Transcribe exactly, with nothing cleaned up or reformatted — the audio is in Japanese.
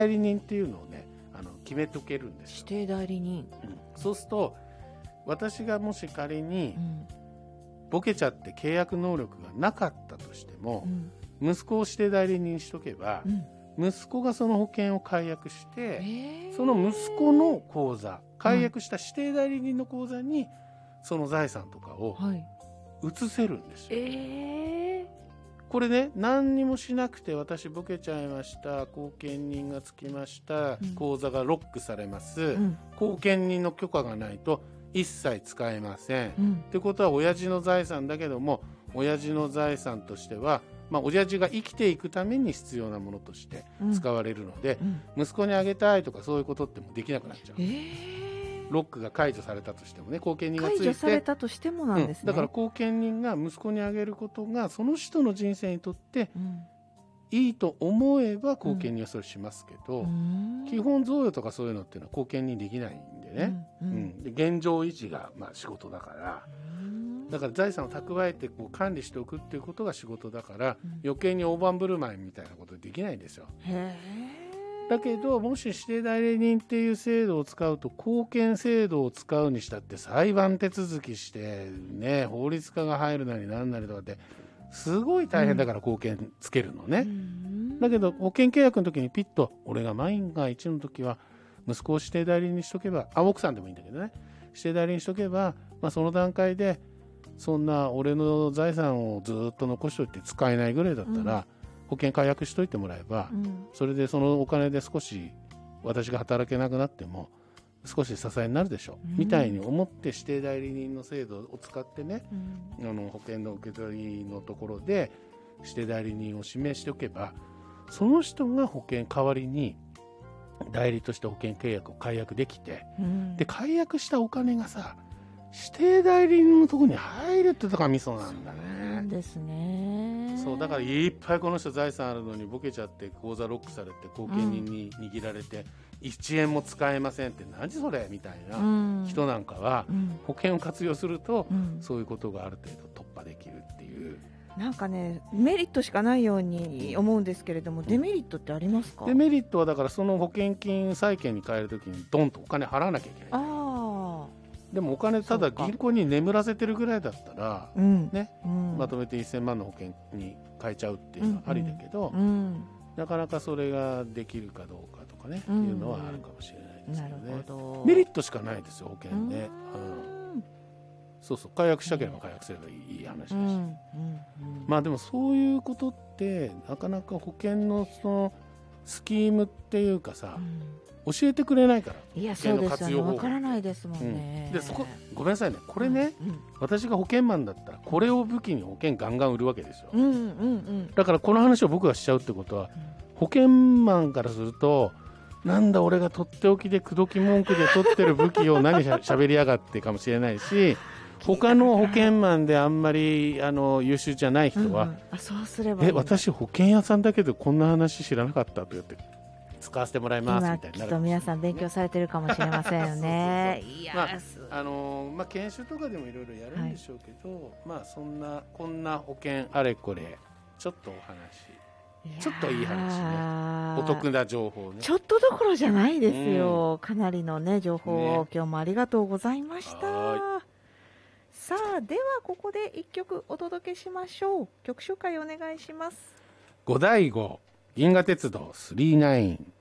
代理人っていうのをねあの決めとけるんですよ。 指定代理人、 うん、そうすると私がもし仮に、 うんボケちゃって契約能力がなかったとしても、 うん、 息子を指定代理人にしとけば、うん、息子がその保険を解約して、えー、その息子の口座解約した指定代理人の口座にその財産とかを移せるんですよ、はいえー、これね何にもしなくて私ボケちゃいました後見人がつきました、うん、口座がロックされます、うん、後見人の許可がないと一切使えません、うん、ってことは親父の財産だけども親父の財産としては、まあ、親父が生きていくために必要なものとして使われるので、うんうん、息子にあげたいとかそういうことってもできなくなっちゃう、えー、ロックが解除されたとしてもね後見人がついて解除されたとしてもなんですね、 うん、だから後見人が息子にあげることがその人の人生にとっていいと思えば後見人はそれしますけど、うん、基本贈与とかそういうのっていうのは後見人できないんでね、うんうん、で現状維持がまあ仕事だからだから財産を蓄えてこう管理しておくっていうことが仕事だから、うん、余計に大盤振る舞いみたいなことできないんですよ。へだけどもし指定代理人っていう制度を使うと後見制度を使うにしたって裁判手続きしてね法律家が入るなりなんなりとかってすごい大変だから後見つけるのね、うん、だけど保険契約の時にピッと俺が万が一の時は息子を指定代理人にしとけばあ奥さんでもいいんだけどね指定代理人にしとけば、まあ、その段階でそんな俺の財産をずっと残しといて使えないぐらいだったら、うん、保険解約しといてもらえば、うん、それでそのお金で少し私が働けなくなっても少し支えになるでしょう、うん、みたいに思って指定代理人の制度を使ってね、うん、あの保険の受け取りのところで指定代理人を指名しておけばその人が保険代わりに代理として保険契約を解約できて、うん、で解約したお金がさ指定代理人のところに入るってとこがミソなんだね。 そうなんですね。 そうだからいっぱいこの人財産あるのにボケちゃって口座ロックされて後見人に握られて、うん、いちえんも使えませんって何それみたいな人なんかは、うん、保険を活用すると、うん、そういうことがある程度突破できるっていうなんかねメリットしかないように思うんですけれどもデメリットってありますか？ デメリットはだからその保険金債券に変えるときにドンとお金払わなきゃいけない。 あでもお金ただ銀行に眠らせてるぐらいだったら、ねうん、まとめてせんまんの保険に変えちゃうっていうのはありだけど、うんうん、なかなかそれができるかどうかとかね、うん、いうのはあるかもしれないですけどね。なるほど。メリットしかないですよ保険ね、うんうん、そうそう解約したければ解約すればいい話だし、うんうんうん、まあでもそういうことってなかなか保険のそのスキームっていうかさ、うん教えてくれないからいやそうですよね分からないですもんね、 うん、でそこごめんなさいねこれね、うんうん、私が保険マンだったらこれを武器に保険ガンガン売るわけですよ、うんうんうん、だからこの話を僕がしちゃうってことは、うん、保険マンからするとなんだ俺がとっておきで口説き文句で取ってる武器を何しゃ喋りやがってかもしれないし他の保険マンであんまりあの優秀じゃない人は、うんうん、あそうすればいいえ私保険屋さんだけどこんな話知らなかったと言って使わせてもらいますみたいになる、 今きっと皆さん勉強されてるかもしれませんよねいや、まああのーまあ、研修とかでもいろいろやるんでしょうけど、はい、まあそんなこんな保険あれこれちょっとお話ちょっといい話ねお得な情報ねちょっとどころじゃないですよ、うん、かなりのね情報を、ね、今日もありがとうございました。さあではここで一曲お届けしましょう。曲紹介お願いします。 五醍醐銀河鉄道さんじゅうきゅう